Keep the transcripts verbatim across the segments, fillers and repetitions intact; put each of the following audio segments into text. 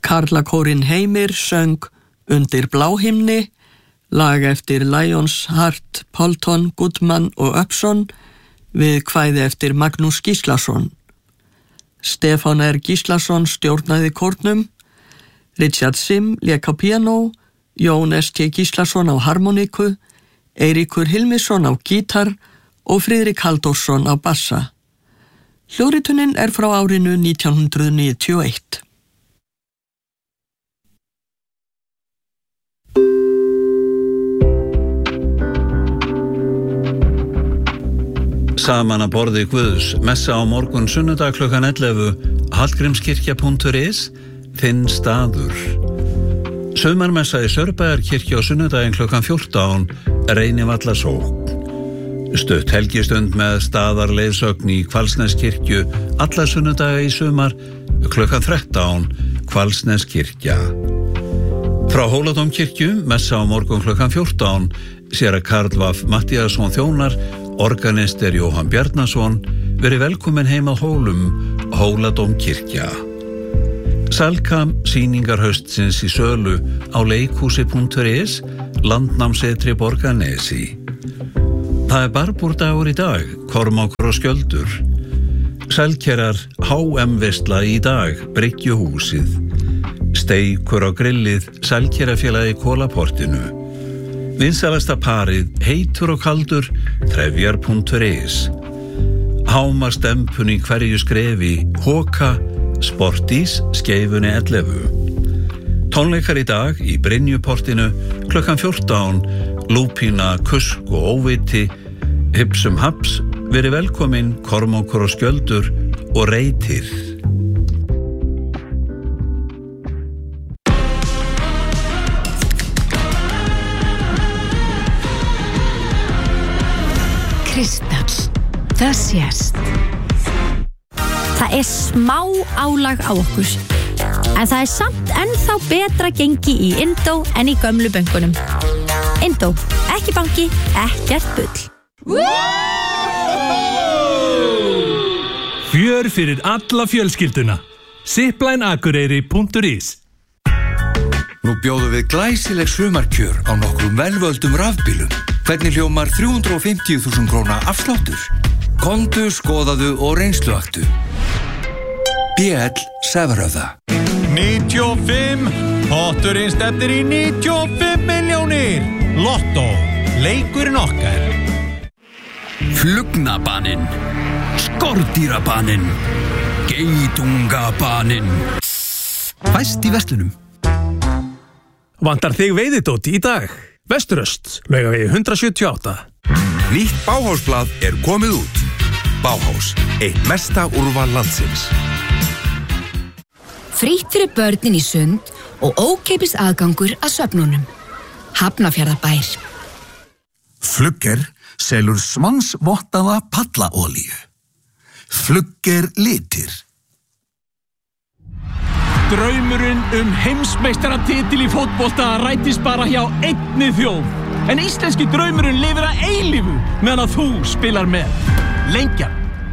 Karlakórinn Heimir söng Undir bláhimni, lag eftir Lions Hart, Polton, Goodman og Upson við kvæði eftir Magnús Gíslason. Stefán R. Gíslason stjórnaði kórnum, Richard Sim lék á píanó, Jón S. T. Gíslason á harmoniku, Eiríkur Hilmisson á gítar og Friðrik Halldórsson á bassa. Hljóðritunin er frá árinu nítján hundrað níutíu og eitt. Saman að borði Guðs, messa á morgun sunnudag klukkan ellefu, hallgrímskirkja punktur is, þinn staður. Saumarmessa í Sörbæjarkirkju á sunnudaginn klukkan fjórtán, Reynivallasókn. Stutt helgistund með staðarleiðsögn í Hvalsneskirkju, alla sunnudaga í sumar, klukkan þrettán, Hvalsneskirkja. Frá Hóladómkirkju, messa á morgun klukkan fjórtán, séra Karl Vaff Matthíasson þjónar, organist er Jóhann Bjarnason, verið velkomin heim að Hólum, Hóladómkirkja. Salkam sýningar haustsins í sölu á leikhúsi punktur is, landnámsetri Borgarnesi. Það er barbúrdagur í dag, Kormákur og Skjöldur. Selkerar H M-veisla í dag, Bryggjuhúsið. Steikur á grillið, Selkerafélagi Kólaportinu. Vinsælasta parið, heitur og kaldur, trefjar punktur is. Háma stempun í hverju skrefi, Hóka, Sportís, skeifunni ellefu. Tónleikar í dag í Brynjuportinu, klukkan fjórtán, Lúpína, Kusk og Óviti, Hipsum Haps, verið velkomin, Kormákur og Skjöldur og Reytir. Kristall, það sést. Það er smá álag á okkur, en það er samt ennþá betra gengi í Indó en í gömlu bönkunum. Indó, ekki banki, ekkert bull. Fjör fyrir alla fjölskylduna. Zipline Akureyri punktur is. Nú bjóðum við glæsileg sumarkjör á nokkrum velvöldum rafbílum. Hvernig hljómar þrjú hundruð og fimmtíu þúsund króna afsláttur? Komdu, skoðaðu og reynsluaktu. B L Severöða. níutíu og fimm, potturinn stefnir í níutíu og fimm milljónir. Lotto, leikurinn okkar. Flugnabaninn, skordýrabaninn, geitungabaninn. Fæst í verslunum. Vantar þig veiðidót í dag? Vesturöst, Laugavegi hundrað sjötíu og átta. Nýtt Bauhausblað er komið út. Bauhaus, eitt mesta úrval landsins. Frítt fyrir börnin í sund og ókeypis aðgangur að svefnunum. Hafnarfjarðarbær. Flugger selur svansvottaða pallaolíu. Flugger litir. Draumurinn um heimsmeistaratitil í fótbolta rætist bara hjá einni þjóð. En íslenski draumurinn lifir að eilífu meðan að þú spilar með. Lengjan.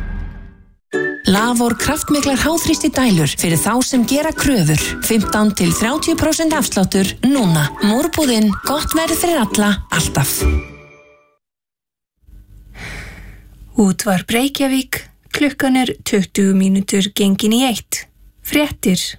Lavor kraftmiklar háþrýsti dælur fyrir þá sem gera kröfur. fimmtán til þrjátíu prósent afsláttur núna. Múrbúðinn, gott verð fyrir alla, alltaf. Útvarp Reykjavík, klukkan er tuttugu mínútur gengin í eitt. Fréttir.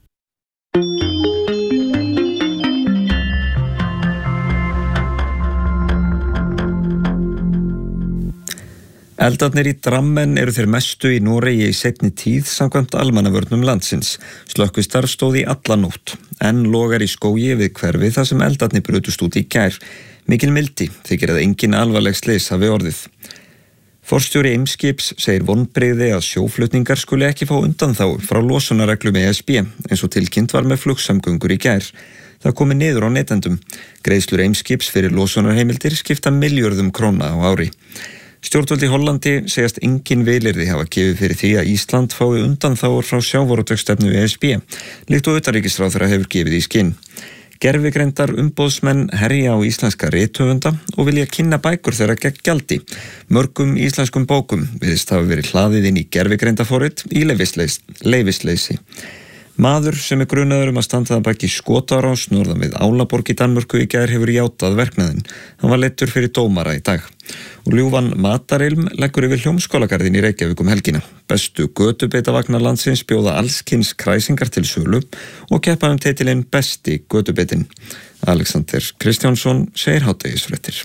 Eldarnir í Drammen eru þeir mestu í Noregi í seinni tíð samkvæmt almannavörnum landsins. Slökkvistarf stóð í alla nótt. Enn logar í skógi við hverfi þar sem eldarnir brutust út í gær. Mikil mildi þykir að engin alvarleg slys hafi orðið. Forstjóri Eimskips segir vonbrigði að sjóflutningar skuli ekki fá undanþágu frá losunarreglum E S B eins og tilkynnt var með flugsamgöngur í gær. Það komi niður á neytendum. Greiðslur Eimskips fyrir losunarheimildir skipta milljörðum króna á ári. Stjórnvöld í Hollandi segjast engin vilyrði hafa gefið fyrir því að Ísland fái undanþágur frá sjávarútvegsstefnu E S B, líkt og utanríkisráðherra hefur gefið í skinn. Gervigreindar umboðsmenn herja á íslenska rithöfunda og vilja kynna bækur þeirra gegn gjaldi. Mörgum íslenskum bókum virðist hafa verið hlaðið inn í gervigreindaforrit í leyfisleysi. Maður sem er grunaður um að standa að baki skotárás norðan við Álaborg í Danmörku í gær hefur játað verknaðinn. Hann var leiddur fyrir dómara í dag. Og ljúfan matarilm leggur yfir Hljómskálagarðinn í Reykjavík um helgina. Bestu götubeitavagnar landsins bjóða allskins kræsingar til sölu og keppa um titilinn besti götubeitin. Alexander Kristjánsson segir hádegisfréttir.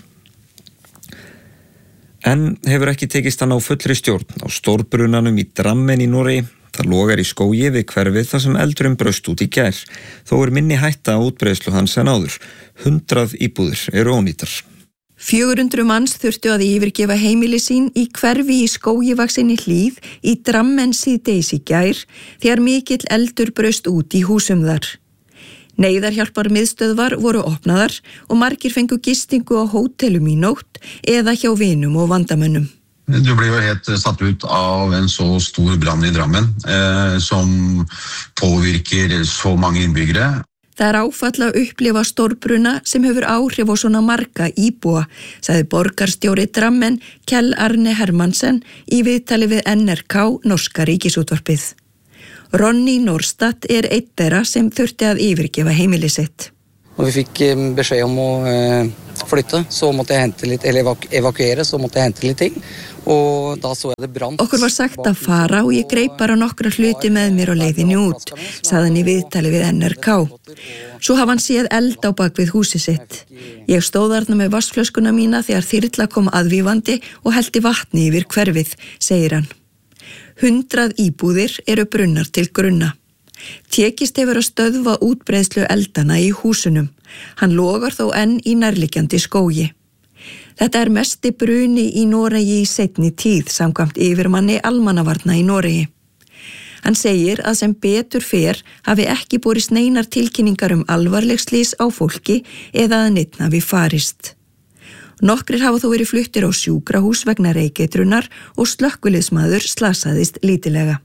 En hefur ekki tekist hann á fullri stjórn á stórbrunanum í Drammen í Noregi. Það logar í skógi við hverfið þar sem eldurinn braust út í gær. Þó er minni hætta á útbreiðslu hans en áður. Hundrað íbúðir eru ónýtar. fjögur hundruð manns þurftu að yfirgefa heimili sín í hverfi í skógivaksinni hlíð í Drammen síðdegis í gær þegar mikill eldur braust út í húsum þar. Neyðarhjálpar miðstöðvar voru opnaðar og margir fengu gistingu á hótelum í nótt eða hjá vinum og vandamönnum. Du blir jo helt satt ut av en så stor brann i Drammen eh, som påvirker så mange innbyggere. Það er áfall að upplifa stórbruna sem hefur áhrif á svona marga íbúa, sagði borgarstjóri Drammen Kjell Arne Hermansen í viðtali við N R K, norska ríkisútvarpið. Ronny Norstad er einn þeirra sem þurfti að yfirgefa heimili sitt. Og vi fikk beskjed om å eh, flytte, så måtte jeg hente litt, eller evaku- evakuere, så måtte jeg hente litt ting. Og da så jeg det brann. Okkur var sagt að fara og ég greip bara nokkra hluti með mér á leiðinni út, sagði hann í viðtali við N R K. Svo hafa hann séð eld á bak við húsi sitt. Ég stóð þarna með vatnsflöskuna mína þegar þyrla kom aðvífandi og hellti vatni yfir hverfið, segir hann. Hundrað íbúðir eru brunnar til grunna. Tekist hefur að stöðva útbreiðslu eldana í húsunum. Hann logar þó enn í nærliggjandi skógi. Þetta er mesti bruni í Noregi í seinni tíð, samkvæmt yfirmanni almannavarna í Noregi. Hann segir að sem betur fer hafi ekki borist neinar tilkynningar um alvarleg slys á fólki eða að neinn hafi farist. Nokkrir hafa þó verið fluttir á sjúkrahús vegna reykeitrunnar og slökkviliðsmaður slasaðist lítilega.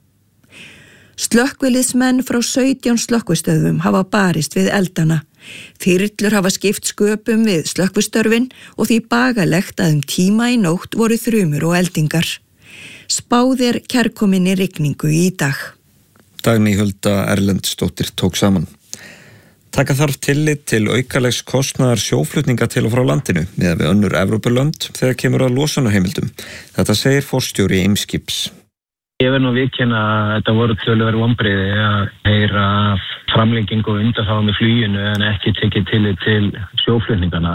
Slökkviliðsmenn frá sautján slökkvistöðvum hafa barist við eldana. Þyrlur hafa skipt sköpum við slökkvistörfin og því bagalegt að um tíma í nótt voru þrumur og eldingar. Spáð er kærkominni rigningu í dag. Dagný Hulda Erlendsdóttir tók saman. Taka þarf tillit til aukalegs kostnaðar sjóflutninga til og frá landinu miðað við önnur Evrópulönd þegar kemur að losunarheimildum. Þetta segir forstjóri Eimskips. Ég verð nú viðurkenna að þetta voru töluverð vonbrigði að heyra af framlengingu og undanþágum í fluginu en ekki tekið tillit til sjóflutningana.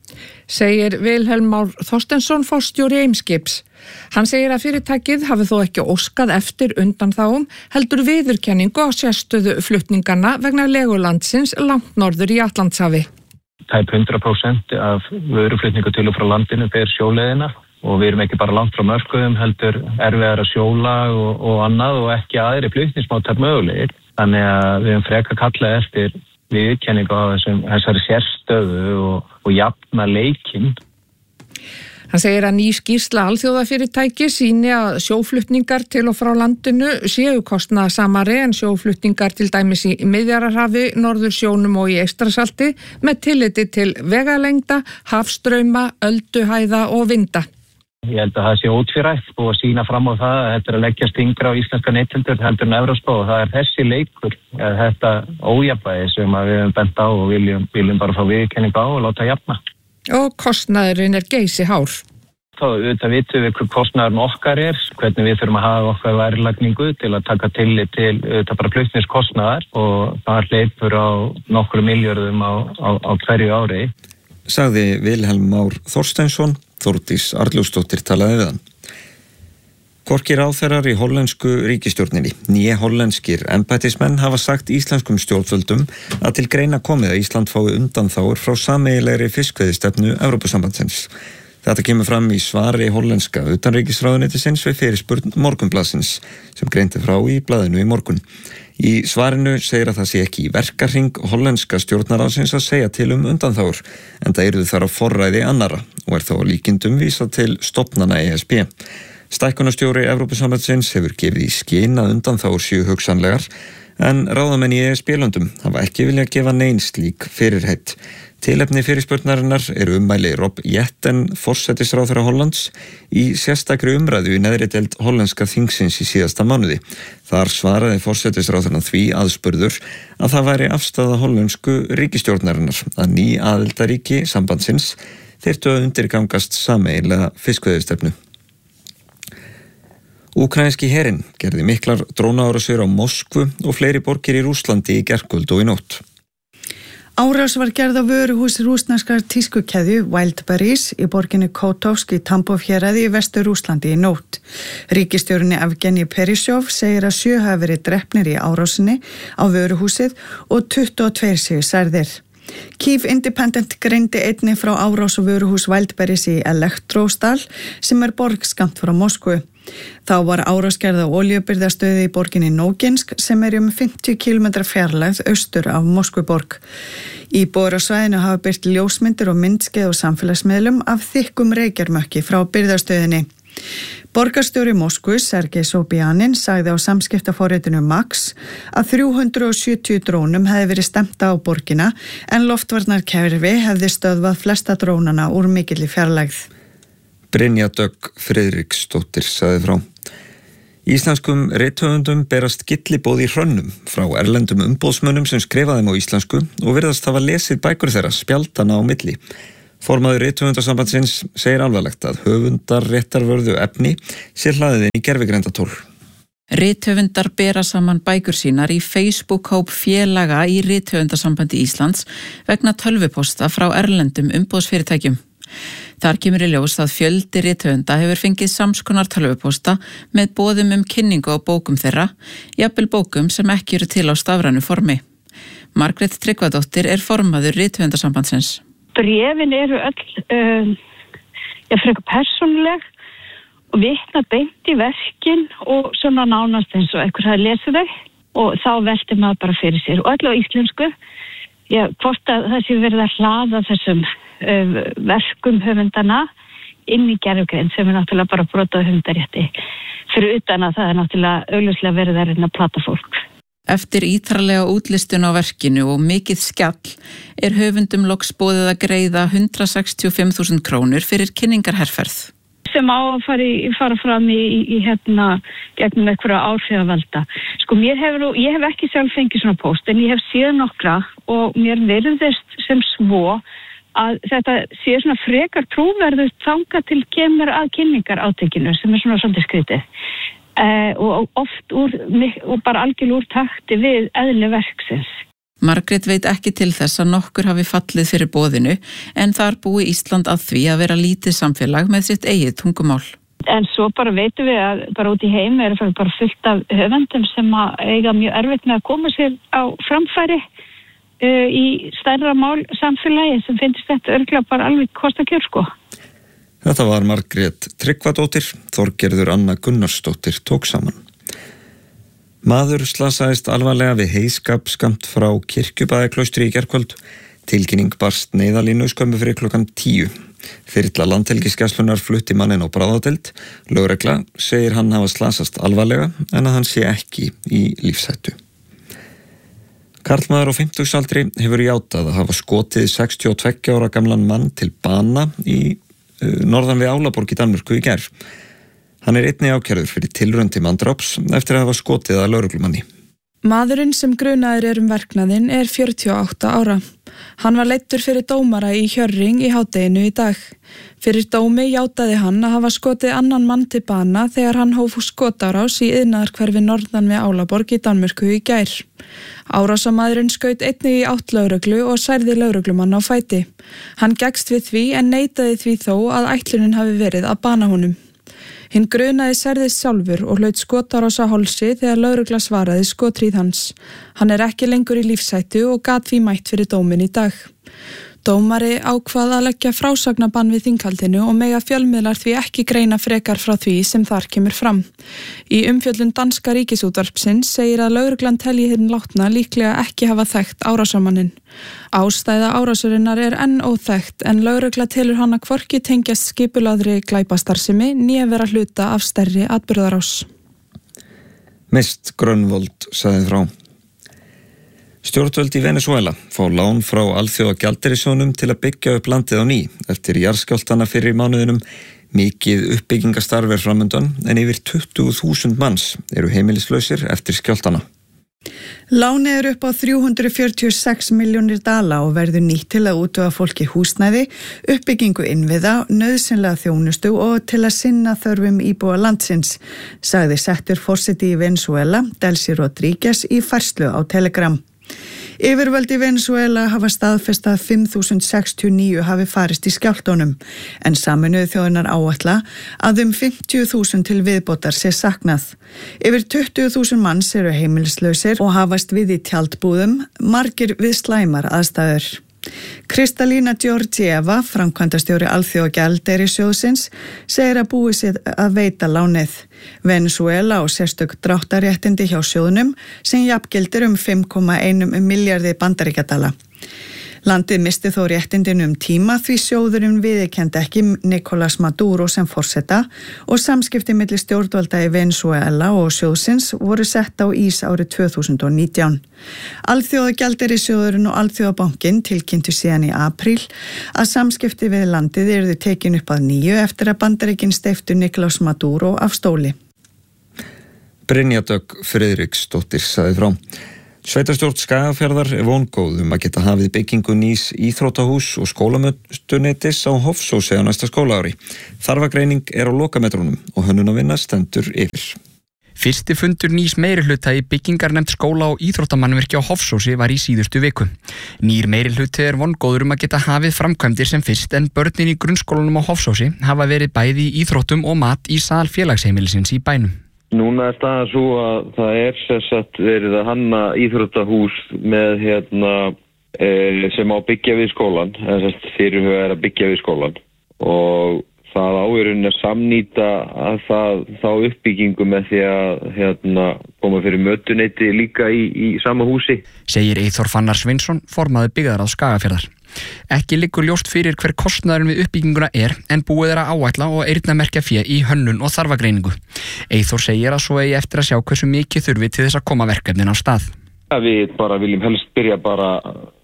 Segir Vilhelm Már Þorsteinsson, forstjóri Eimskips. Hann segir að fyrirtækið hafi þó ekki óskað eftir undanþágum, heldur viðurkenningu á sérstöðu flutningana vegna legulandsins langt norður í Atlantshafi. Tæp hundrað prósent af vöruflutningu til og frá landinu ber sjóleiðina. Og við erum ekki bara langt frá mörkuðum, heldur erfiðar að sjóla og, og annað og ekki aðri flutningsmátar mögulegir. Þannig að við erum freka kallað eftir viðurkenningu á þessum, þessari sérstöðu og, og jafna leikinn. Hann segir að ný skýrsla alþjóðafyrirtæki sýni að sjóflutningar til og frá landinu séu kostnaðarsamari en sjóflutningar til dæmis í Miðjarðarhafi, Norðursjónum og í Eystrasalti með tilliti til vegalengda, hafstrauma, ölduhæða og vinda. Ég held að það sé ótvírætt og að sína fram á það að þetta er að leggja stingra á íslenska neytendur heldur en Evrópska og það er þessi leikur, þetta ójafnvægi sem við höfum bent á og viljum, viljum bara fá viðurkenningu á og láta jafna. Og kostnaðurinn er geysi hár. Þá auðvitað vitum við hvað kostnaðurinn okkar er, hvernig við þurfum að hafa okkar verðlagningu til að taka tillit til auðvitað bara flutningskostnaðar og það hleypur á nokkru milljörðum á, á, á hverju ári. Sagði Vilhelm Már Þorsteinsson, Þórdís Arnljótsdóttir talaði við hann. Hvorki ráðherrar í hollensku ríkisstjórninni, nýja hollenskir embættismenn hafa sagt íslenskum stjórnvöldum að til greina komið að Ísland fái undanþágur frá sameiginlegri fiskveiðistefnu Evrópusambandsins. Þetta kemur fram í svari hollenska utanríkisráðuneytisins við fyrirspurn Morgunblaðsins sem greindi frá í blaðinu í morgun. Í svarinu segir að það sé ekki í verkahring hollenska stjórnarráðsins að segja til um undanþágur, en það yrðu þar á forræði annara og er þá líkindum vísað til stofnana E S B. Stækkunarstjóri Evrópusambandsins hefur gefið í skyn að undanþágur séu hugsanlegar, en ráðamenn í E S B-löndum hafa ekki viljað gefa nein slík fyrirheit. Tilefni fyrirspurnarinnar eru ummæli Rob Jetten, forsætisráðherra Hollands, í sérstakri umræðu í neðri deild hollenska þingsins í síðasta mánuði. Þar svaraði forsætisráðherrann því aðspurður að það væri afstaða hollensku ríkisstjórnarinnar að ný aðildaríki sambandsins þyrftu að undirgangast sameiginlega fiskveiðistefnu. Úkraínski herinn gerði miklar drónaárásir á Moskvu og fleiri borgir í Rússlandi í gærkvöld og í nótt. Árás var gerð á vöruhús rússneskrar tískukeðju Wildberries í borginni Kotovsk í Tambov-héraði í Vestur-Rússlandi í nótt. Ríkisstjórinn Evgenij Perisjov segir að sjö hafi verið drepnir í árásinni á vöruhúsið og tuttugu og tveir séu særðir. Kyiv Independent greindi einnig frá árás á vöruhús Wildberries í Elektróstal sem er borg skammt frá Moskvu. Þá var árásgerð á olíubirgðastöði í borginni Noginsk sem er um fimmtíu kílómetra fjarlægð austur af Moskvuborg. Íbúar á svæðinu hafa birt ljósmyndir og myndskeið á samfélagsmiðlum af þykkum reykjarmökki frá birgðastöðinni. Borgarstjóri Moskvu, Sergei Sobyanin, sagði á samskiptaforritinu Max að þrjú hundruð og sjötíu drónum hefði verið stefnt á borgina en loftvarnarkerfi hefði stöðvað flesta drónana úr mikilli fjarlægð. Brynja Dögg Friðriksdóttir sagði frá. Íslenskum rithöfundum berast gylliboð í hrönnum frá erlendum umboðsmönnum sem skrifa þeim á íslensku og virðast hafa lesið bækur þeirra spjaldana á milli. Formaður rithöfundasambandsins segir alvarlegt að höfundar réttarvörðu efni sé hlaðið inn í gervigreindatól. Rithöfundar bera saman bækur sínar í Facebook-hóp félaga í Rithöfundasambandi Íslands vegna tölvuposta frá erlendum umboðsfyrirtækjum. Þar kemur í ljós að fjöldi rithöfunda hefur fengið samskonar tölvuposta með boðum um kynningu á bókum þeirra, jafnvel bókum sem ekki eru til á stafrænu formi. Margrét Tryggvadóttir er formaður Rithöfundasambandsins. Bréfin eru öll um, ja, frekar persónuleg og vitna beint í verkin og svona nánast eins og einhver hafi lesið þau og þá velti maður bara fyrir sér. Og öll á íslensku, já, hvort að það sé verið að hlaða þessum uh, verkum höfundana inn í gerfugreind sem er náttúrulega bara brotað höfundarétti. Fyrir utan að það er náttúrulega augljóslega verið að reyna að plata fólk. Eftir ítarlega útlistun á verkinu og mikið skjall er höfundum loks boðið að greiða hundrað sextíu og fimm þúsund krónur fyrir kynningarherferð. Sem á að fara, í, fara fram í, í, í hérna gegnum einhverja áhrifavalda. Sko mér hefur, ég hef ekki sjálf fengið svona post en ég hef séð nokkra og mér virðist sem svo að þetta sé svona frekar trúverðust þangað til kemur að kynningar átekinu sem er svona svolítið skrítið. Uh, og oft úr, og bara algjörlega úr takti við eðli verksins. Margrét veit ekki til þess að nokkur hafi fallið fyrir boðinu en þar búi Ísland að því að vera lítið samfélag með sitt eigið tungumál. En svo bara veitum við að bara út í heimi er það bara fullt af höfundum sem að eiga mjög erfitt með að koma sér á framfæri uh, í stærra mál samfélagi sem finnst þetta örglega bara alveg kosta kjör sko. Þetta var Margrét Tryggvadóttir, Þorgerður Anna Gunnarsdóttir tók saman. Maður slasaðist alvarlega við heiskap skammt frá Kirkjubæjarklaustri í gærkvöld. Tilkynning barst neyðalínu skömmu fyrir klukkan tíu. Þyrla Landhelgisgæslunnar flutti manninn á bráðadeild. Lögregla segir hann hafa slasast alvarlega en að hann sé ekki í lífshættu. Karlmaður á fimmtugsaldri hefur játað að hafa skotið sextíu og tveggja ára gamlan mann til bana í norðan við Álaborg í Danmörku í gær. Hann er einnig ákærður fyrir tilraun til manndráps eftir að hafa skotið að lögreglumanni. Maðurinn sem grunaður er um verknaðinn er fjörutíu og átta ára. Hann var leiddur fyrir dómara í Hjörring í hádeginu í dag. Fyrir dómi játaði hann að hafa skotið annan mann til bana þegar hann hóf skotárás í iðnaðarhverfi norðan við Álaborg í Danmörku í gær. Árásamaðurinn skaut einnig í átt lögreglu og særði lögreglumann á fæti. Hann gekkst við því en neitaði því þó að ætlunin hafi verið að bana honum. Hinn grunaði særðist sjálfur og hlaut skotárás á hálsi þegar lögregla svaraði skotríð hans. Hann er ekki lengur í lífshættu og gat því mætt fyrir dómin í dag. Dómari ákvað að leggja frásagnabann við þinghaldinu og mega fjölmiðlar því ekki greina frekar frá því sem þar kemur fram. Í umfjöllun danska ríkisútvarpsins segir að lögreglan telji hinn látna líklega ekki hafa þekkt árásamannin. Ástæða árásurinnar er enn óþekkt en lögregla telur hana hvorki tengjast skipulaðri glæpastarfsemi né vera hluta af stærri atburðarás. Mist Grönvold sagði frá. Stjórnvöld í Venezuela fá lán frá Alþjóðagjaldeyrissjóðnum til að byggja upp landið á ný eftir jarðskjálftana fyrir mánuðinum. Mikið uppbyggingastarf er framundan en yfir tuttugu þúsund manns eru heimilislausir eftir skjálftana. Lánið er upp á þrjú hundruð fjörutíu og sex milljónir dala og verður nýtt til að útvega fólki húsnæði, uppbyggingu innviða, nauðsynlega þjónustu og til að sinna þörfum íbúa landsins, sagði settur forseti í Venezuela, Delcy Rodríguez, í færslu á Telegram. Yfirvöld í Venezuela hafa staðfest að fimm þúsund sextíu og níu hafi farist í skjálftunum, en Sameinuðu þjóðirnar áætla að um fimmtíu þúsund til viðbótar sé saknað. Yfir tuttugu þúsund manns eru heimilislausir og hafast við í tjaldbúðum, margir við slæmar aðstæður. Kristalína Georgieva, framkvæmdastjóri Alþjóðagjaldeyrissjóðsins, segir að búið sér að veita lánið. Venezuela og sérstök dráttarréttindi hjá sjóðnum sem jafngildir um fimm komma einn milljarði bandaríkjadala. Landið misti þó réttindin um tíma því sjóðurinn viðurkenndi ekki Nicolás Maduro sem forseta og samskipti milli stjórnvalda í Venezuela og sjóðsins voru sett á ís árið tvö þúsund og nítján. Alþjóðagjaldeyrissjóðurinn og Alþjóðabankinn tilkynntu síðan í apríl að samskipti við landið yrðu tekin upp að nýju eftir að Bandaríkin steyptu Nicolás Maduro af stóli. Brynja Dögg Friðriksdóttir sagði frá. Sveitarstjórn Skagafjarðar er vongóð um að geta hafið byggingu nýs íþróttahús og skólamötunetis á Hofsósi á næsta skólaári. Þarfagreining er á lokametrunum og hönnunarvinna stendur yfir. Fyrsti fundur nýs meirihluta í byggingarnefnd skóla og íþróttamannvirkja á Hofsósi var í síðustu viku. Nýr meirihluti er vongóður um að geta hafið framkvæmdir sem fyrst en börnin í grunnskólanum á Hofsósi hafa verið bæði í íþróttum og mat í sal félagsheimilisins í bænum. Núna er staðan svo að það er sérstætt verið að hanna íþróttahús með hérna e, sem á byggja við skólan, eða sérst fyrirhuga er að byggja við skólan og það áurinn er samnýta að það þá uppbyggingu með því að hérna koma fyrir mötuneyti líka í, í sama húsi. Segir Eyþór Fannar Sveinsson, formaður byggðarráðs Skagafjarðar. Ekki liggur ljóst fyrir hver kostnaðurinn við uppbygginguna er en búið er að áætla og eyrnamerkja fé í hönnun og þarfagreiningu. Eyþór segir að svo eigi eftir að sjá hversu mikið þurfi til þess að koma verkefnin á stað. Við bara viljum helst byrja bara,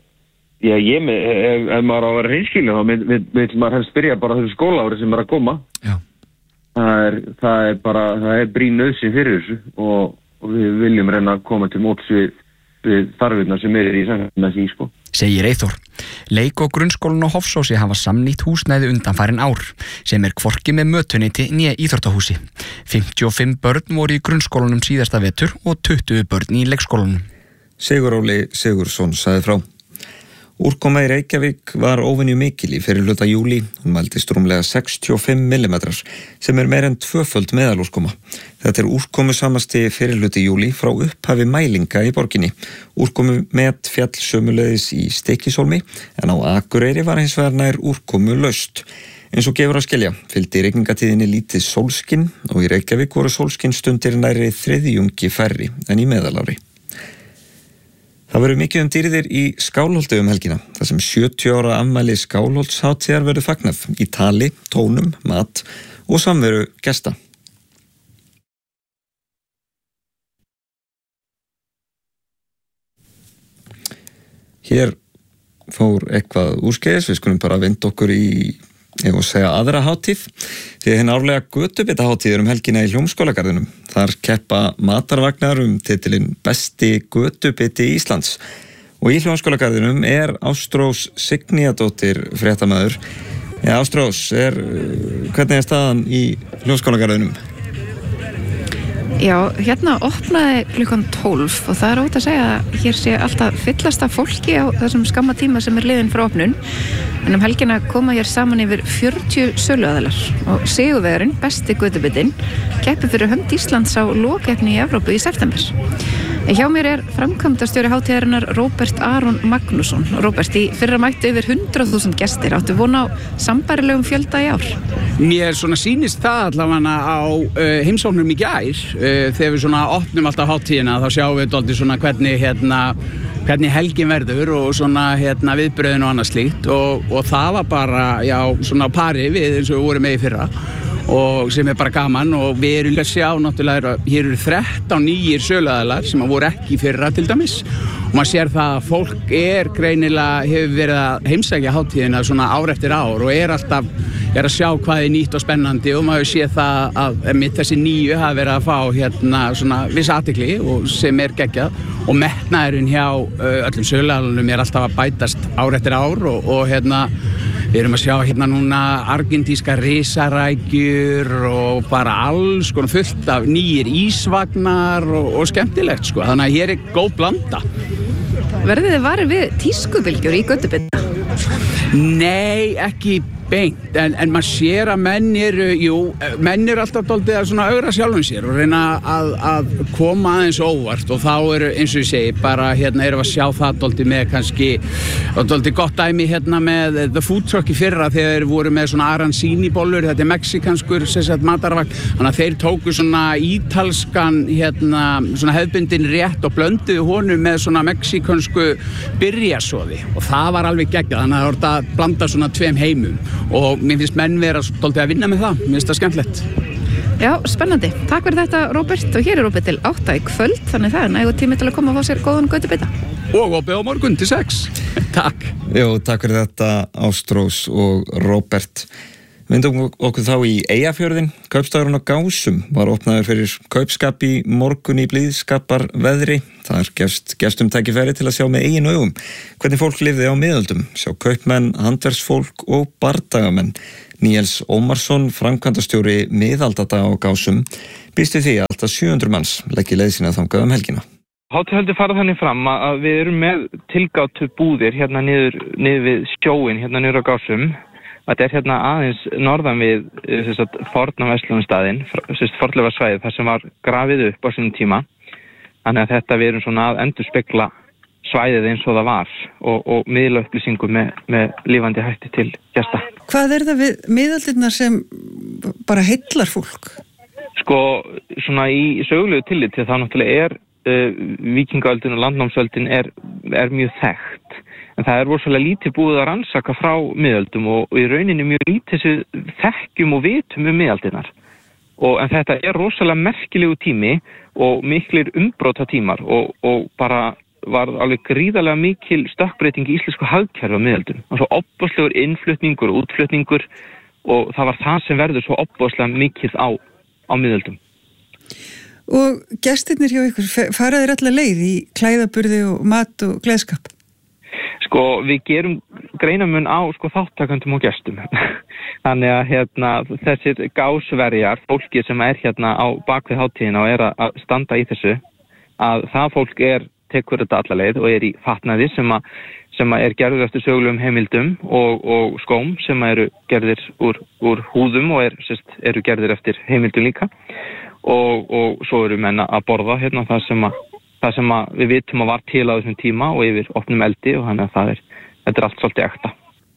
já ég með, ef, ef maður á að vera hreinskilinn þá vil, vil maður helst byrja bara þessu skólaári sem er að koma. Já. Það er, það er bara, það er brýn nauðsyn fyrir þessu og, og við viljum reyna að koma til móts við, við þarfirna sem er í samfélaginu með því sko. Segir Eyþór. Leik- og grunnskólan á Hofsósi hafa samnýtt húsnæði undanfarin ár sem er hvorki með mötuneyti né íþróttahúsi. fimmtíu og fimm börn voru í grunnskólanum síðasta vetur og tuttugu börn í leikskólanum. Sigur Óli Sigursson sagði frá. Úrkoma í Reykjavík var óvenju mikil í fyrir hluta júlí, hún mældist rúmlega sextíu og fimm millimetrar sem er meira en tvöföld meðalúrkoma. Þetta er úrkomusamasti fyrir hluti júlí frá upphafi mælinga í borginni. Úrkomu met fjall sömuleiðis í Stykkishólmi en á Akureyri var hins vegar nær úrkomu laust. Eins og gefur að skilja, fylgdi rigningatíðinni lítið sólskinn og í Reykjavík voru sólskinnstundir nærri þriðjungi færri en í meðalári. Það verður mikið um dýrðir í Skálholti um helgina, þar sem sjötíu ára afmæli Skálholtshátíðar verður fagnað í tali, tónum, mat og samveru gesta. Hér fór eitthvað úrskeiðis, við skulum bara vinda okkur í, ég vil segja, aðra hátíð, því að hinn árlega götubitahátíð er um helgina í Hljómskálagarðinum. Þar keppa matarvagnar um titilinn Besti götubiti Íslands. Og í Hljómskálagarðinum er Ástrós Signíadóttir fréttamaður. Ja, Ástrós, er, hvernig er staðan í Hljómskálagarðinum? Já, hérna opnaði klukkan tólf og það er ótt að segja að hér sé alltaf fyllast af fólki á þessum skamma tíma sem er liðin frá opnun. En um helgina koma hér saman yfir fjörutíu söluaðilar og sigurvegarinn, Besti götubitinn, keppir fyrir hönd Íslands á lokakeppni í Evrópu í september. Hjá mér er framkvæmdastjóri hátíðarinnar Róbert Aron Magnússon. Róbert, í fyrra mættu yfir hundrað þúsund gestir. Áttu von á sambærilegum fjölda í ár? Mér svona sýnist það allavega á uh, heimsóknum í gær. Uh, þegar við svona opnum alltaf hátíðina þá sjáum við dálítið svona hvernig, hérna, hvernig helgin verður og svona hérna, viðbröðin og annað slíkt og, og það var bara já, svona pari við eins og við vorum með í fyrra. og sem er bara gaman og við erum að sjá náttúrulega, hér eru þrettán nýjir söluaðilar sem að voru ekki í fyrra til dæmis og maður sér það að fólk er greinilega, hefur verið að heimsækja hátíðina svona ár eftir ár og er alltaf, er að sjá hvað er nýtt og spennandi og maður sé það að mitt þessi nýju hafa verið að fá hérna svona viss athygli og sem er geggjað og metnaðurinn hjá öllum söluaðilum er alltaf að bætast ár eftir ár og, og hérna við erum að sjá hérna núna argentíska risarækjur og bara alls konar fullt af nýjir ísvagnar og, og skemmtilegt sko, þannig að hér er góð blanda. Verðið þið varir við tískubylgjur í göttubinda? Nei, ekki beint, en, en maður sér að menn eru, jú, menn eru alltaf dálítið að svona augra sjálfum sér og reyna að, að koma aðeins óvart og þá eru, eins og ég segi, bara hérna erum við að sjá það dálítið með kannski, dálítið gott dæmi hérna með The Food Truck í fyrra þegar þeir voru með svona arancini bollur, þetta er mexikanskur sérstætt matarvagn, þannig að þeir tóku svona ítalskan, hérna, svona hefðbundin rétt og blönduðu honum með svona mexikansku byrjasoði og það var alveg geggjað, þannig að það voru að blanda svona tveim heimum og mér finnst menn vera stoltið að vinna með það, mér finnst það skemmtilegt. Já, spennandi. Takk fyrir þetta, Róbert, og hér er opið til átta í kvöld, þannig það er nægur tími til að koma og fá sér góðan götubita. Og opið á morgun til sex. Takk. Jó, takk fyrir þetta, Ástrós og Róbert. Vindum okkur þá í Eyjafjörðin. Kaupstafurinn á Gásum var opnaður fyrir kaupskap í morgun í blíðskapar veðri. Þar gefst gestum tækifæri til að sjá með eigin augum hvernig fólk lifði á miðöldum, sjá kaupmenn, handverksfólk og bardagamenn. Níels Ómarsson, framkvæmdastjóri miðaldadaga á Gásum, býst við því að alltaf sjö hundruð manns leggi leið sína þangað um helgina. Hátíðahöldin fara þannig fram að við erum með tilgátu búðir hérna niður, niður við sjóin hérna niður á Gásum. Þetta er hérna aðeins norðan við forna verslunarstaðinn, fornleifarsvæðið þar sem var grafið upp á sínum tíma. Þannig að þetta við erum svona að endurspegla svæðið eins og það var og, og miðla upplýsingum með, með lífandi hætti til gesta. Hvað er það við miðaldirnar sem bara heillar fólk? Sko, svona í sögulegu tillit til það náttúrulega er uh, víkingaöldin og landnámsöldin er, er mjög þekkt. En það er rosalega lítið búið að rannsaka frá miðöldum og, og í rauninni mjög lítið þessu þekkjum og vitum um miðaldirnar. Og, en þetta er rosalega merkilegu tími og miklir umbróta tímar og, og bara var alveg gríðarlega mikil stökkbreyting í íslensku hagkerfi á miðöldum. Og svo opbóðslegur innflutningur og útflutningur og það var það sem verður svo opbóðslega mikið á, á miðöldum. Og gestirnir hjá ykkur, faraðir allar leið í klæðaburði og mat og gleðskap? Sko, við gerum greinamun á sko, þáttakandum og gestum. Þannig að hérna, þessir gásverjar, fólki sem er hérna á bakvið hátíðina og er að standa í þessu, að það fólk er, tekur þetta alla leið og er í fatnaði sem, a, sem a er gerður eftir sögulegum heimildum og, og skóm sem eru gerðir úr, úr húðum og er, sérst, eru gerðir eftir heimildum líka. Og, og svo eru menn að borða hérna það sem að það sem við vitum að var til á þessum tíma og yfir opnum eldi og þannig að það er, þetta er allt svolítið ekta.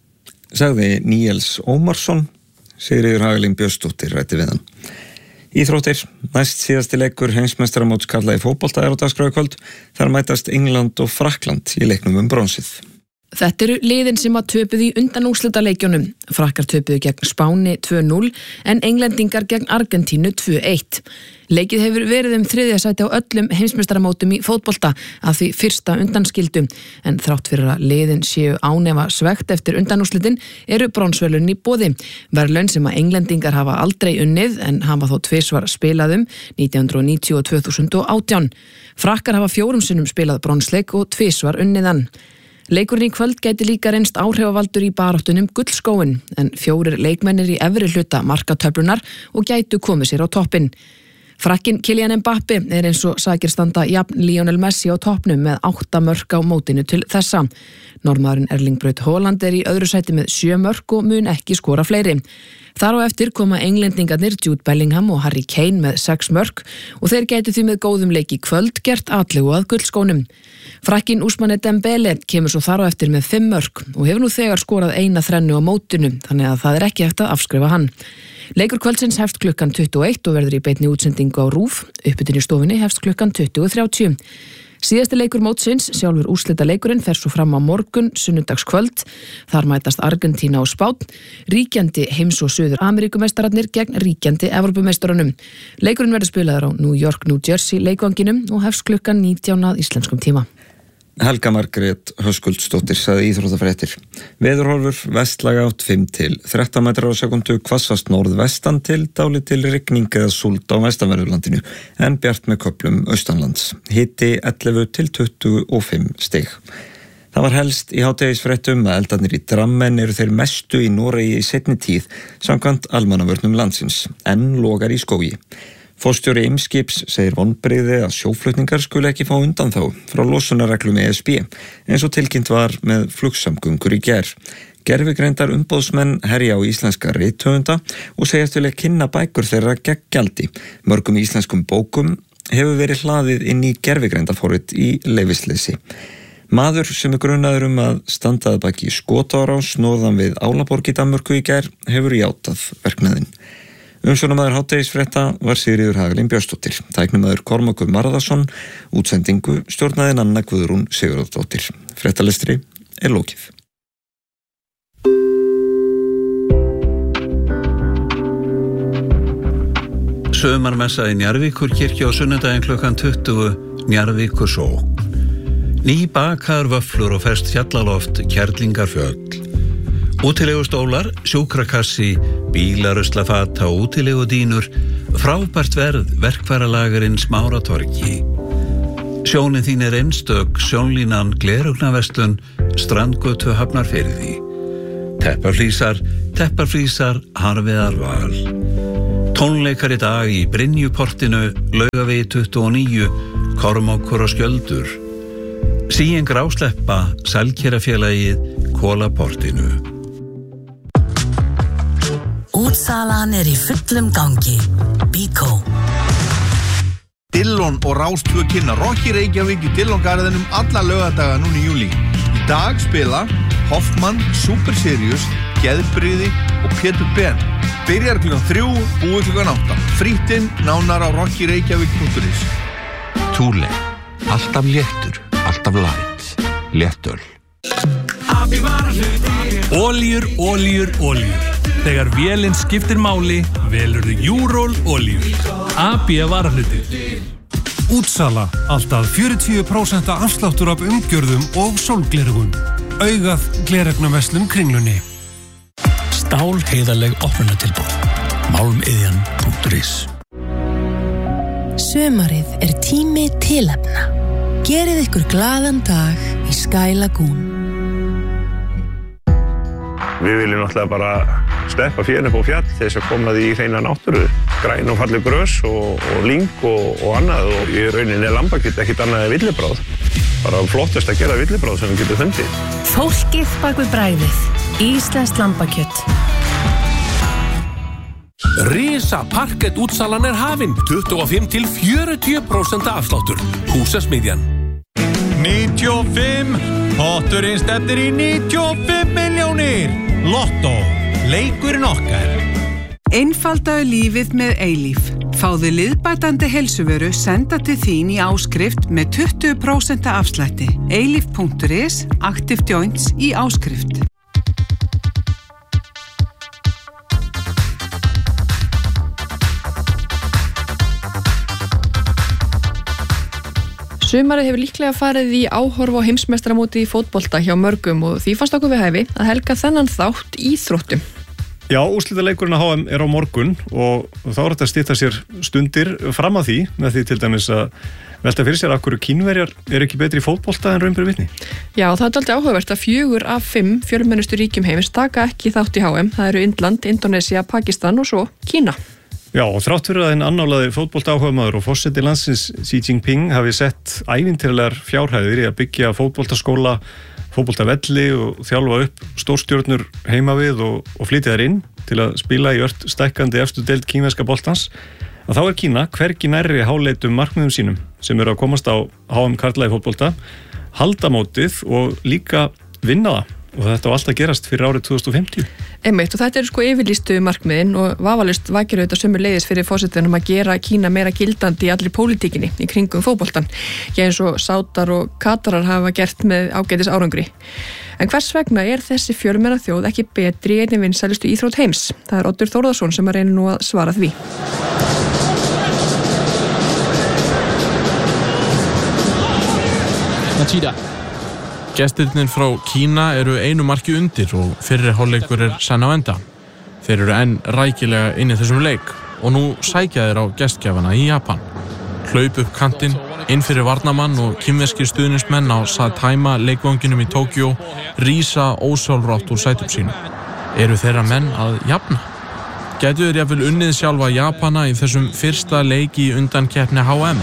Sagði Níels Ómarsson, Sigríður Hagalín Björnsdóttir ræddi við hann. Íþróttir, næst síðasti leikur heimsmeistaramóts karla í fótbolta er á dagskrá í kvöld. Þar mætast England og Frakkland í leiknum um bronsið. Þetta eru liðin sem að töpuðu í undanúrslitaleikjunum. Frakkar töpuðu gegn Spáni tvö núll en englendingar gegn Argentínu tvö eitt. Leikið hefur verið um þriðja sæti á öllum heimsmeistaramótum í fótbolta að því fyrsta undanskildu. En þrátt fyrir að liðin séu ánefa svegt eftir undanúrslitin eru bronsverðlaun í boði. Verðlaun sem að englendingar hafa aldrei unnið en hafa þó tvisvar spilaðum nítján hundruð níutíu og tvö þúsund og átján. Frakkar hafa fjórum sinnum spilað bronsleik og tvisvar unniðan. Leikurinn í kvöld gæti líka reynst áhrifavaldur í baráttunum gullskóin en fjórir leikmennir í efri hluta markatöflunar og gætu komið sér á toppinn. Frakkinn Kylian Mbappé er eins og sakir standa jafn Lionel Messi á toppnum með átta mörk á mótinu til þessa. Norðmaðurinn Erling Braut Haaland er í öðru sæti með sjö mörk og mun ekki skora fleiri. Þar á eftir koma englendingarnir Jude Bellingham og Harry Kane með sex mörk og þeir gætu því með góðum leik í kvöld gert atlegu að gullskónum. Frakkinn Ousmane Dembele kemur svo þar á eftir með fimm mörk og hefur nú þegar skorað eina þrennu á mótinu þannig að það er ekki eftir að afskrifa hann. Leikur kvöldsins hefst klukkan tuttugu og eitt og verður í beinni útsendingu á RÚV, uppbytun í stofunni hefst klukkan tuttugu þrjátíu. Síðasti leikur mótsins, sjálfur úrslita leikurinn, fer svo fram á morgun, sunnudagskvöld. Þar mætast Argentína og Spánn, ríkjandi heims- og Suður Ameríkumeistararnir gegn ríkjandi Evrópumeistarunum. Leikurinn verður spilaður á New York, New Jersey leikvanginum og hefst klukkan nítján að íslenskum tíma. Helga Margrét Höskuldsdóttir sagði íþróttafréttir. Veðurhorfur vestlæga átt fimm til þrettán metrar á sekundu, hvassast norðvestan til, dálítil rigning eða súld á vestanverðurlandinu, en bjart með köflum austanlands. Hiti ellefu til tuttugu og fimm stig. Það var helst í hádegisfréttum að eldarnir í Drammen eru þeir mestu í Noregi í seinni tíð, samkvæmt almannavörnum landsins, en logar í skógi. Forstjóri Eimskips segir vonbrigði að sjóflutningar skuli ekki fá undan þá frá losunarreglum E S B, eins og tilkynnt var með flugsamgöngur í gær. Gervigreindar umboðsmenn herja á íslenska rithöfunda og segjast vilja kynna bækur þeirra gegn gjaldi. Mörgum íslenskum bókum hefur verið hlaðið inn í gervigreindaforrit í leyfisleysi. Maður sem er grunaður um að standaði baki í skotárás norðan við Álaborg í Danmörku í gær hefur játað verknaðinn. Umsjónamaður hádegisfrétta var Sigríður Hagalín Björnsdóttir, tæknimaður Kormákur Marðarsson, útsendingu stjórnaði Nanna Guðrún Sigurðardóttir. Fréttalestri er lokið. Sumarmessa í Njarðvíkurkirkju á sunnudaginn klukkan tuttugu, Njarðvíkursókn. Ný bakaðar vöfflur og ferskt fjallaloft, Kerlingarfjöll. Útilegustólar, sjúkrakassi, bílaruslafata og útilegudínur, frábært verð, verkfæralagerinn Smáratorgi. Sjónin þín er einstök, sjónlínan, glerugnaverslun, strandgötu Hafnarfirði. Tepparflísar, tepparflísar, Harviðarval. Tónleikar í dag í Brynjuportinu, Laugavegi tuttugu og níu, Kormákur og Skjöldur. Síen Grásleppa, Sælkerafélagið, Kólaportinu. Útsalan er í fullum gangi. Bíkó. Dillon og Rástvö kynna Rokki Reykjavík í Dillon-garðinum alla laugadaga núna í júlí. Í dag spila Hoffmann, Super Sirius, Geðbriði og Pétur Ben. Byrjar klukkan þrjú, búið klukkan átta. Frýttinn nánar á rokki reykjavík punktur is. Thule. Alltaf léttur, alltaf light. Léttöl. Olíur, olíur, olíur. Þegar vélinn skiptir máli, velurðu Júról olíur. A B varahlutir. Útsala, alltaf fjörutíu prósent afsláttur af umgjörðum og sólglerugum. Augað gleraugnarverslun Kringlunni. Stál heiðarleg opnunartilboð. Málmiðjan punktur is. Sumarið er tími tilefna. Gerið ykkur glaðan dag í Sky Lagoon. Við viljum náttúrulega bara steppa fjörn upp á fjall til þess að koma því í hreina náttúru. Græn og falleg grös og, og lyng og, og annað og í rauninni er lambakjöt ekkert annað en villibráð. Bara flottast að gera villibráð sem við getum fundið. Fólkið bak við bragðið. Íslenskt lambakjöt. Risa parkett útsalan er hafin. tuttugu og fimm til fjörutíu prósent afsláttur. Húsasmiðjan. níutíu og fimm. Potturinn stefnir í níutíu og fimm milljónir. Lotto. Leikurinn okkar. Einfaldaðu lífið með Eilíf. Fáðu liðbætandi heilsuvöru senda til þín í áskrift með tuttugu prósent afslætti. eilíf punktur is, Active Joints í áskrift. Sumarið hefur líklega farið í áhorf á heimsmeistaramóti í fótbolta hjá mörgum og því fannst okkur við hæfi að helga þennan þátt íþróttum. Já, úrslitaleikurinn á H M er á morgun og þá er þetta að stytta sér stundir fram að því, með því til dæmis að velta fyrir sér af hverju Kínverjar er ekki betri í fótbolta en raun ber vitni. Já, það er aldrei áhugavert að fjögur af fimm fjölmennustu ríkjum heims taka ekki þátt í H M. Það eru Indland, Indonesia, Pakistan og svo Kína. Já, og þrátt fyrir að hinn annálaði fótbolta áhugamaður og forseti landsins Xi Jinping hafi sett ævintýralegar fjárhæðir í að byggja fótboltaskóla, fótboltavelli og þjálfa upp stórstjörnur heima við og, og flytja þær inn til að spila í ört stækkandi efstu deild kínverska boltans, að þá er Kína hvergi nærri háleitum markmiðum sínum sem eru að komast á H M karla í fótbolta, halda mótið og líka vinna það. Og þetta á alltaf gerast fyrir árið tvö þúsund og fimmtíu. Einmitt, og þetta eru sko yfirlýstu markmiðin og vafalaust vakir auðvitað sömu leiðis fyrir forsetanum að gera Kína meira gildandi í allri pólitíkinni í kringum fótboltan. Já, eins og Sátar og Katarar hafa gert með ágætis árangri. En hvers vegna er þessi fjölmenna þjóð ekki betri í einni vinsælustu íþrótt heims? Það er Oddur Þórðarsson sem að reyna nú að svara því. Machida. Gestirnir frá Kína eru einu marki undir og fyrri hálfleikur er senn á enda. Þeir eru enn rækilega inn í þessum leik og nú sækja þeir á gestgjafana í Japan. Hlaup upp kantinn, inn fyrir varnamann og kínverskir stuðningsmenn á Sataima leikvanginum í Tókjó rísa ósjálfrátt úr sætum sínum. Eru þeirra menn að jafna? Gætu þeir jafnvel unnið sjálfa Japana í þessum fyrsta leiki í undankeppni H M?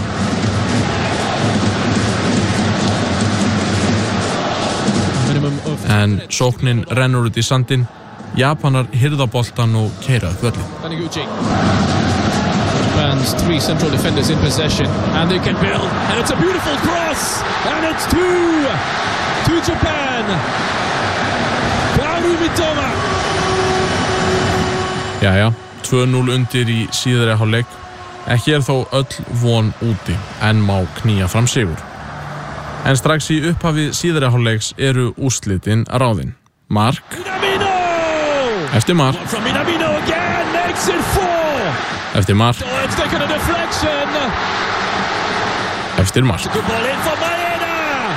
En sóknin rennur út í sandinn, Japanar hirða boltan og keyra upp völlinn. Taniguchi. Japan's three central defenders in possession and they can build and it's a beautiful cross and it's two to Japan. Kaoru Mitoma. Jæja, tvö núll undir í síðari hálfleik. Ekki er þó öll von úti en má knýja fram sigur. En strax í upphafi síðari hálfleiks eru úrslitin ráðin. Mark. Minamino! Eftir mark. From Minamino again makes it four. Eftir mark. So it's taken a deflection. Eftir mark. Good ball in for Maeda.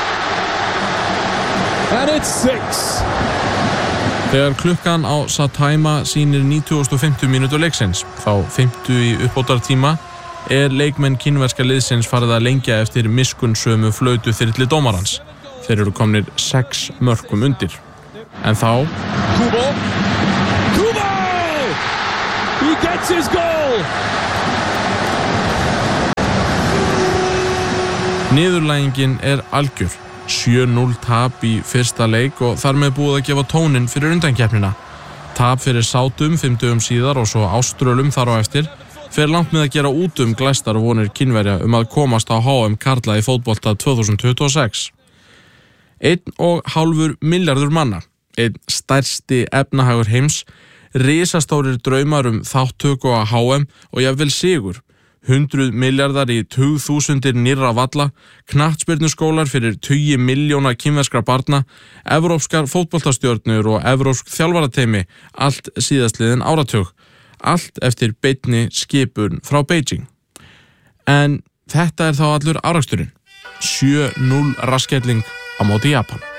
And it's six. Þegar klukkan á Sataima sýnir nítugasta og fimmtu mínútu leiksins, þá fimmtu í uppbótartíma, er leikmenn kínverska liðsins farið að lengja eftir miskunnsömu flautu þyrli dómarans. Þeir eru komnir sex mörkum undir. En þá... Kubo! Kubo! He gets his goal! Niðurlægingin er algjör. sjö núll tap í fyrsta leik og þar með búið að gefa tóninn fyrir undankeppnina. Tap fyrir Sátum fimm dögum síðar og svo Áströlum þar á eftir fer langt með að gera út um glæstar vonir Kínverja um að komast á H M karla í fótbolta tvö þúsund tuttugu og sex. Einn og hálfur milljarður manna, einn stærsti efnahagur heims, risastórir draumar um þáttöku á H M og jafnvel sigur, hundruð milljarðar í tugþúsundir nýrra valla, knattspyrnuskólar fyrir tugi milljóna kínverskra barna, evrópskar fótboltastjörnur og evrópsk þjálfarateymi, allt síðastliðin áratug. Allt eftir beinni skipun frá Beijing. En þetta er þá allur áraksturinn. sjö núll raskelling á móti Japan.